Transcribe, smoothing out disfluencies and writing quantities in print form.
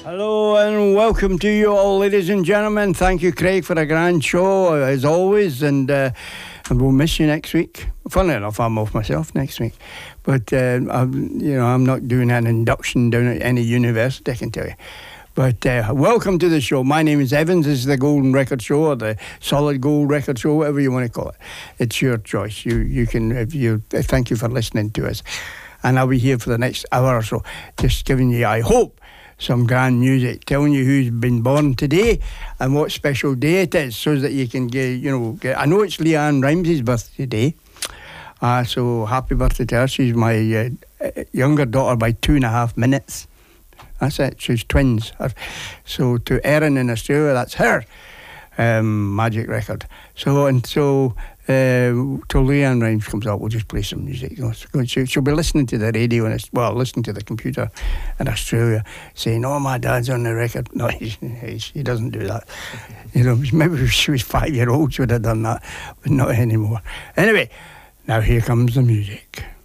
Hello and welcome to you all, ladies and gentlemen. Thank you, Craig, for a grand show, as always, and we'll miss you next week. Funnily enough, I'm off myself next week, but I'm not doing an induction down at any university, I can tell you. But welcome to the show. My name is Evans. This is the Golden Record Show, or the Solid Gold Record Show, whatever you want to call it. It's your choice. You can. Thank you for listening to us, and I'll be here for the next hour or so, just giving you, I hope, some grand music, telling you who's been born today and what special day it is, so that you can get. I know it's Leanne Rimes' birthday today, so happy birthday to her. She's my younger daughter by 2.5 minutes. That's it. She's twins. So to Erin in Australia, that's her magic record. So till Leanne Rimes comes up, we'll just play some music. She'll be listening to the radio listening to the computer in Australia, saying, "Oh, my dad's on the record." No, he doesn't do that. Maybe if she was 5-year-old, she would have done that, but not anymore. Anyway, now here comes the music.